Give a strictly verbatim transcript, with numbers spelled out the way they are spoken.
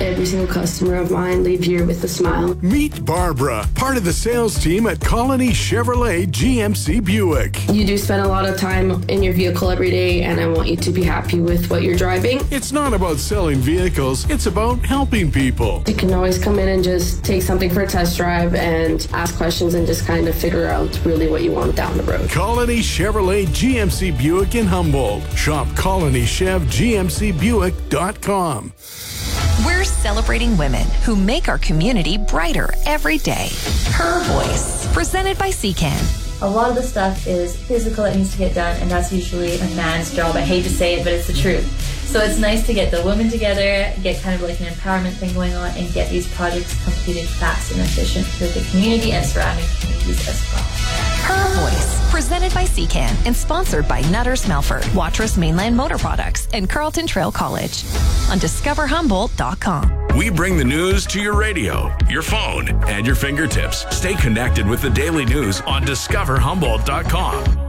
every single customer of mine leave here with a smile. Meet Barbara, part of the sales team at Colony Chevrolet G M C Buick. You do spend a lot of time in your vehicle every day, and I want you to be happy with what you're driving. It's not about selling vehicles, it's about helping people. You can always come in and just take something for a test drive and ask questions and just kind of figure out really what you want down the road. Colony Chevrolet G M C Buick in Humboldt. Shop colony chev g m c buick dot com. We're celebrating women who make our community brighter every day. Her Voice, presented by C C A N. A lot of the stuff is physical that needs to get done, and that's usually a man's job. I hate to say it, but it's the truth. So it's nice to get the women together, get kind of like an empowerment thing going on, and get these projects completed fast and efficient for the community and surrounding communities as well. Her Voice, presented by C C A N and sponsored by Nutters Melford, Watrous Mainland Motor Products, and Carleton Trail College on discover humboldt dot com. We bring the news to your radio, your phone, and your fingertips. Stay connected with the daily news on discover humboldt dot com.